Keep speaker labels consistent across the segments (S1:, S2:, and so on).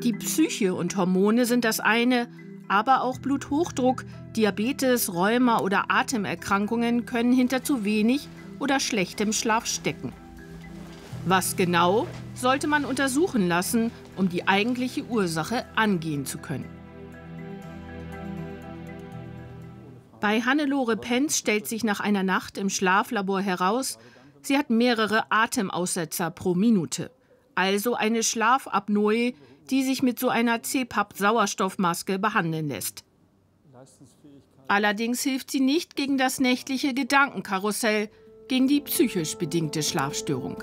S1: Die Psyche und Hormone sind das eine, aber auch Bluthochdruck, Diabetes, Rheuma oder Atemerkrankungen können hinter zu wenig oder schlechtem Schlaf stecken. Was genau, sollte man untersuchen lassen, um die eigentliche Ursache angehen zu können. Bei Hannelore Penz stellt sich nach einer Nacht im Schlaflabor heraus, sie hat mehrere Atemaussetzer pro Minute. Also eine Schlafapnoe, die sich mit so einer CPAP-Sauerstoffmaske behandeln lässt. Allerdings hilft sie nicht gegen das nächtliche Gedankenkarussell, gegen die psychisch bedingte Schlafstörung.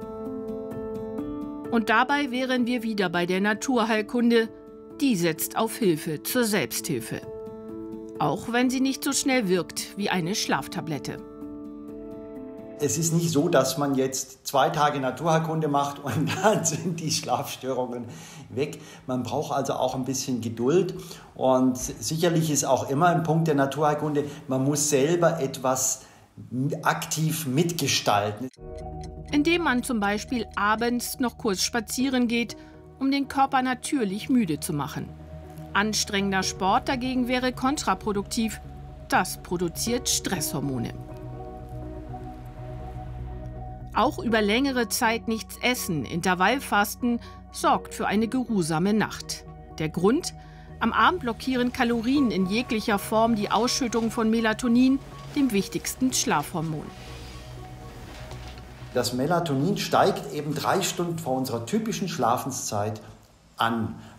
S1: Und dabei wären wir wieder bei der Naturheilkunde, die setzt auf Hilfe zur Selbsthilfe. Auch wenn sie nicht so schnell wirkt wie eine Schlaftablette.
S2: Es ist nicht so, dass man jetzt 2 Tage Naturheilkunde macht und dann sind die Schlafstörungen weg. Man braucht also auch ein bisschen Geduld. Und sicherlich ist auch immer ein Punkt der Naturheilkunde, man muss selber etwas aktiv mitgestalten.
S1: Indem man zum Beispiel abends noch kurz spazieren geht, um den Körper natürlich müde zu machen. Anstrengender Sport dagegen wäre kontraproduktiv. Das produziert Stresshormone. Auch über längere Zeit nichts essen, Intervallfasten, sorgt für eine geruhsame Nacht. Der Grund? Am Abend blockieren Kalorien in jeglicher Form die Ausschüttung von Melatonin, dem wichtigsten Schlafhormon.
S2: Das Melatonin steigt eben 3 Stunden vor unserer typischen Schlafenszeit an.